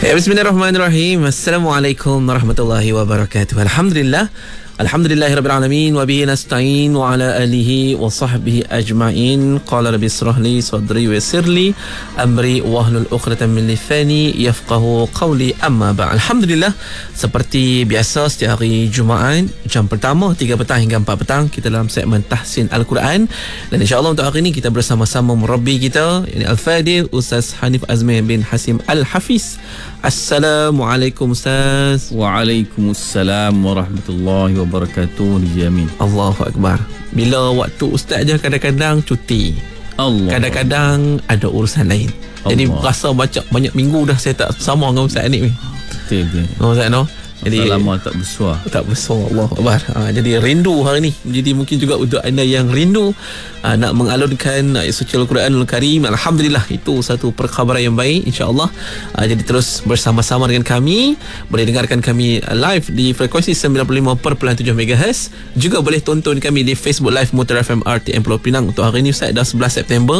Ya, bismillahirrahmanirrahim. Assalamualaikum warahmatullahi wabarakatuh. Alhamdulillahirabbil alamin wa bihi nasta'in wa ala alihi wa sahbihi ajma'in. Qala rabbi israh li sadri wa yassir li amri wahlul 'uqdatam min lisani yafqahu qawli. Amma ba'd. Alhamdulillah, seperti biasa setiap hari Jumaat jam pertama 3 petang hingga 4 petang kita dalam segmen Tahsin Al-Quran, dan insya-Allah untuk hari ini kita bersama-sama murabbi kita, yakni Al-Fadil Ustaz Hanif Azmi bin Hasim Al-Hafiz. Assalamualaikum Ustaz. Waalaikumsalam warahmatullahi wabarakatuh. Dijamin. Allahu Akbar. Bila waktu Ustaz je kadang-kadang cuti, kadang-kadang ada urusan lain. Jadi rasa baca banyak minggu dah saya tak sama dengan Ustaz ni. Betul. Ustaz no. Jadi lama tak bersuara. Allahu Akbar. Jadi rindu hari ni. Jadi mungkin juga untuk anda yang rindu nak mengalunkan ayat suci Al-Quranul Karim, alhamdulillah, itu satu perkhabaran yang baik, insya-Allah. Jadi terus bersama-sama dengan kami. Boleh dengarkan kami live di frekuensi 95.7 MHz. Juga boleh tonton kami di Facebook Live Mutar FM RTM Pulau Pinang. Untuk hari ni Ustaz dah 11 September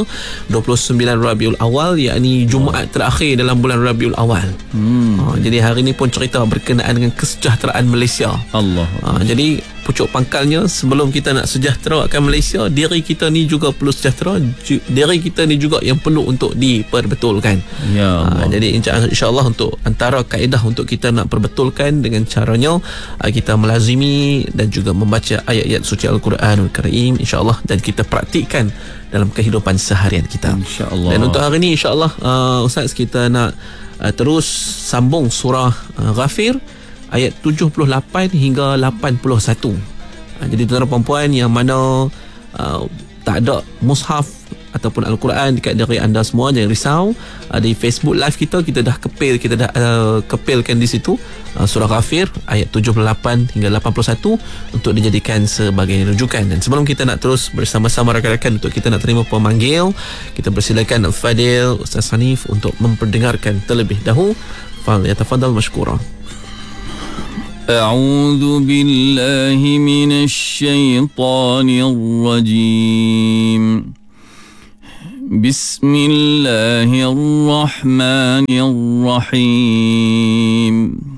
29 Rabiul Awal, yakni Jumaat terakhir dalam bulan Rabiul Awal. Jadi hari ni pun cerita berkenaan dengan kesejahteraan Malaysia. Jadi pucuk pangkalnya, sebelum kita nak sejahterakan Malaysia, diri kita ni juga perlu sejahtera. Diri kita ni juga yang perlu untuk diperbetulkan. Ya Allah. Jadi insya-Allah untuk antara kaedah untuk kita nak perbetulkan dengan caranya, kita melazimi dan juga membaca ayat-ayat suci Al-Quranul Karim, insya-Allah, dan kita praktikkan dalam kehidupan seharian kita, insya-Allah. Dan untuk hari ni insya-Allah Ustaz, kita nak terus sambung surah Ghafir ayat 78 hingga 81. Jadi tuan-tuan perempuan yang mana tak ada mushaf ataupun Al-Quran dekat diri anda semua, jangan risau. Di Facebook Live kita dah kepilkan di situ surah Ghafir ayat 78 hingga 81 untuk dijadikan sebagai rujukan. Dan sebelum kita nak terus bersama-sama rakan-rakan untuk kita nak terima pemanggil, kita persilakan Al-Fadil Ustaz Hanif untuk memperdengarkan terlebih dahulu. Falyatafaddal mashkura. أعوذ بالله من الشيطان الرجيم بسم الله الرحمن الرحيم